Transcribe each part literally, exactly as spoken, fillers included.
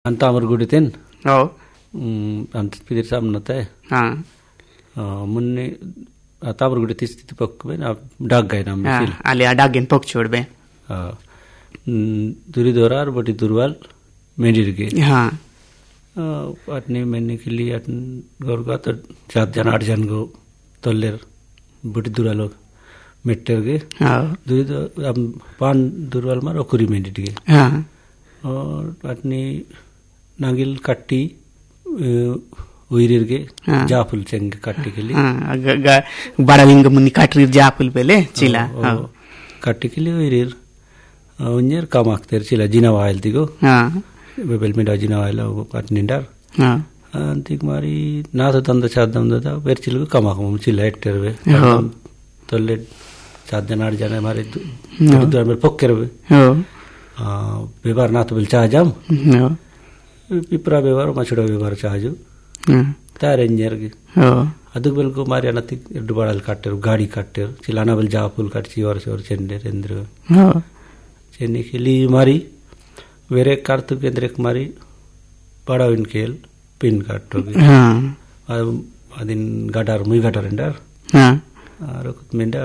Antamar guditin. Oh. Ant pidir samnate. Ha. Munni tamar guditis ti pokbe na daggai nam misil. Ali adagin pok chodbe. Ha. Duri dorar boti durwal mendirge. Ha. Atni menni kili atn gorga to chat jan आठ जन go toller boti duralo metterge. Ha. Duri do am pan durwal mar okuri mendirge. Ha. और अपनी नागिल कट्टी उइरिरगे जाफुल Cheng कट्टी के लिए बड़ा लिंग मुनि कट्टी जाफुल पहले चिला कट्टी के लिए उइरिर उन्यर काम आखतेर चिला जिना वाइल दिगो बेबल में जिना वाइल वो अपनी डर अंतिक मारी ना तो तंद चाद दम दता वेर चिल को काम आखम चिला एक्टर वे तो ले चाद जनार जाने हमारे दूर में पक्कर वे व्यवहार ना तो बिल चाह जाम पिपरा व्यवहार मछड़ा व्यवहार चाहजो तार इंजर के अदुक बिल को मारे अनति डुबाड़ल काटेर गाड़ी काटेर चिलाना बिल जा पुल काट ची और से और चेंडे रेंद्र चेन्नी के लिए मारी वेरे कार्तु केंद्र एक मारी बड़ा इनकेल पिन काटोगे अदिन गाडार मुई गाडार रेंडर और कुछ मिंडा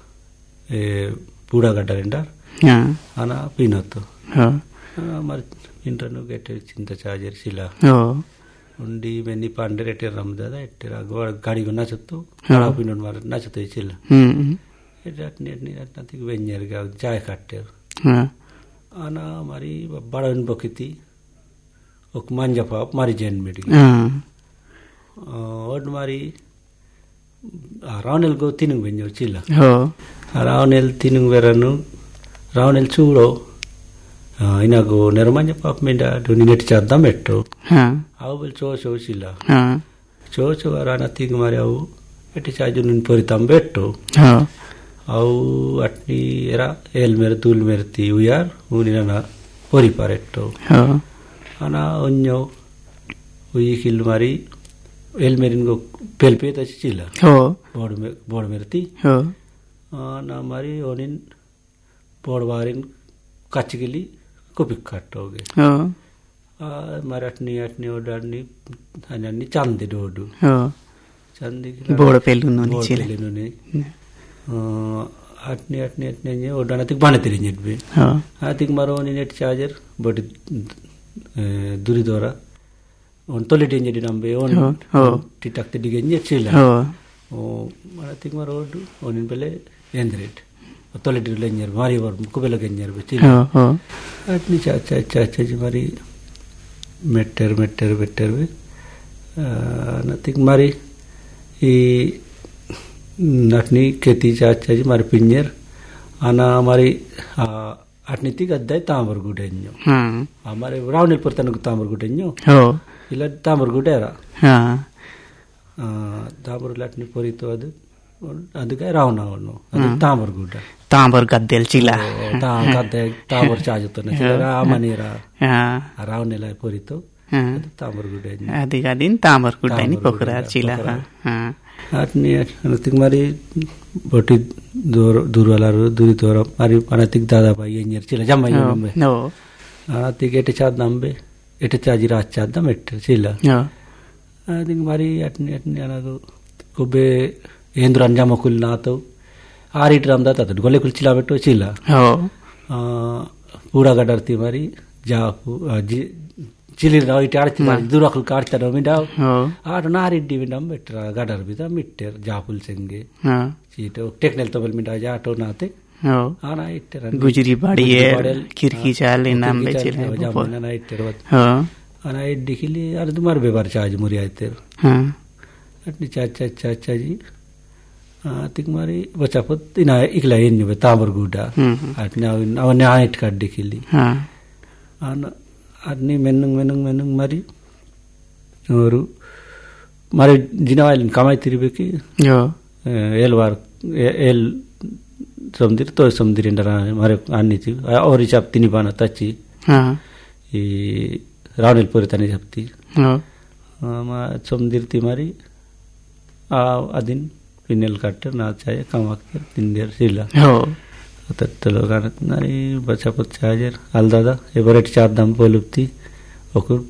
पूरा गाडार रेंडर आना पिन होतो हमारे इंटरनेट गेटर चिंता चार्जर सिला उन्डी मैंने पांडे रेटर रम दादा एटेरा गोड़ गाड़ी को ना चतो बड़ा पिनों मार ना चतो ये चिला एट नेट नेट ना तिक वेंजर का चाय काटेर आना हमारी बड़ा इन बकिती ओक मांजा पाप मारी जैन मेडी और हमारी रावनेल को तीनों वेंजर चिला रावनेल तीनों वेरनु रावनेल चूड़ो इनागो नरमांजा पाप में डा दुनी नेट चादा मेट्रो आओ बल चो चो चिला चो चो राना तीग मारे आओ एटे चाजु नुन परिताम बेट्टो आओ अटनी एरा एल मेरे दूल मेरे ती उयार उनी ना परी पारेट्टो आना अन्यो उई किल मारी एल मेरिन को पेल पे ता चिला बोर्ड में बोर्ड मेरे ती आना मारी ओनिन बोर्ड वारिन काची के लिए कोपिक काटोगे मारे अटनी अटनी ओडानी हनानी चांदी डोडू चांदी की बोर्ड पेलू नोनी चिले पेलू नोनी अटनी अटनी अटनी ये ओडाना तिक बाने तेरे नेट भी हाँ तिक मारो ओनी नेट चार्जर बड़ी दूरी दोरा उन तो लेटें जड़ी नंबे उन टिटक ते डिगे नेट चिला ओ मारा तिक मारो ओडू ओनिन पहले एंड्रेड तोले डिलेंजर मारी वर कुबेला गेंजर बेचिला अटनी चाचा चाचा जी मारी मेटर मेटर मेटर वे नथिंग मारी ई नटनी खेती चाचा जी मारी पिंजर आना हमारी अटनी ती गद्दाय तांबर गुडेन्यो हमारे रावनेल पर तनक तांबर गुडेन्यो इला तांबर गुडेरा तांबर लटनी परी तो अद ಅದಕ್ಕೆ ರಾವಣವನು ಅದು ತಾಂಬರ್ ಗುಡ್ಡ ತಾಂಬರ್ ಗದ್ದೆಲ್ ಚಿಲ ತಾ ಗದ್ದೆ ತಾಂಬರ್ ಚಾಜುತ್ತನೆ ಚಿಲ ಮನೇರ ರಾವಣೆಲ ಪೋರಿತು ಅದು ತಾಂಬರ್ ಗುಡ್ಡ ಅದಿಗ ಅದಿನ್ ತಾಂಬರ್ ಗುಡ್ಡ ನಿ ಪೋಕರ ಚಿಲ ಅಟ್ನಿ ಅಟ್ನಿ ಮಾರಿ ಬಟಿ ದೂರ ದೂರಲಾರು ದೂರಿ ದೂರ ಮಾರಿ ಅನತಿಕ್ ದಾದಾ ಬಾಯಿ ಎಂಜರ್ ಚಿಲ ಜಮ್ಮ ಯಂಬೆ ನೋ ಅನತಿಕ್ ಎಟೆ ಚಾದ ನಂಬೆ ಎಟೆ ಚಾಜಿ ರಾಚ ಚಾದ ಮೆಟ್ಟ ಚಿಲ ಅದಿಗ ಮಾರಿ ಅಟ್ನಿ ಅಟ್ನಿ ಅನದು ಕೊಬೆ ಏಂದ್ರ ಅಂಜಾಮ ಕುಲ್ ನಾತೋ ಆರಿಟ್ ರಾಮದ ತದ ಗೊಲೆ ಕುಲ್ ಚಿಲಾ ಬೆಟ್ಟೋ ಚಿಲಾ ಹೋ ಪೂರಾ ಗಡರ್ತಿ ಮಾರಿ ಜಾಪು ಚಿಲಿ ರಾವ್ ಇಟ್ ಆರ್ತಿ ಮಾರಿ ದೂರ ಕುಲ್ ಕಾಡ್ತಾರ ಮಿಡಾವ್ ಹೋ ಆಟ ನಾರಿಡ್ಡಿ ವಿನಂ ಬೆಟ್ರ ಗಡರ್ ಬಿದ ಮಿಟ್ಟರ್ ಜಾಪುಲ್ ಸಂಗೆ ಹಾ ಚೀಟೋ ಟೆಕ್ನಿಕಲ್ ತಬಲ್ ಮಿಡಾ ಜಾಟೋ ನಾತೆ ಹೋ ಆನಾ ಇಟ್ಟರ ಗುಜರಿ ಬಾಡಿ ಕಿರ್ಕಿ ಚಾಲೆ ನಾಮ್ ಬೆಚಿಲೆ ಜಾಮನ ಇಟ್ಟರ ಹೋ ಆನಾ ಇಡ್ಡಿ ಕಿಲಿ ಅರ್ಧ ಮಾರ್ ಬೇಬಾರ್ ಚಾರ್ಜ್ ಮುರಿ ಆಯ್ತೆ ಹಾ ಅಟ್ನಿ ಚಾಚಾ ಚಾಚಾ ಜಿ तिक मारी बचापत इना इकला एन्यु बे तांबर गुडा अटने अवने आइट काट दिखिली आन अटनी मेनुंग मेनुंग मेनुंग मारी और मारे जिना वाले कमाई तिरिबे की एल वार एल समुद्र तो समुद्र इंडरा मारे आनी थी और इचाप तिनी बाना तची ई रावनेल पोरितानी जपती मा समुद्र ती मारी आ अदिन पिनेल काटर ना चाहिए कम आकर तीन देर सिला हो तत्तलो कानत नारी बचा पच्चा हजार आल दादा एवरेट चार दाम पोलुप्ती ओकुर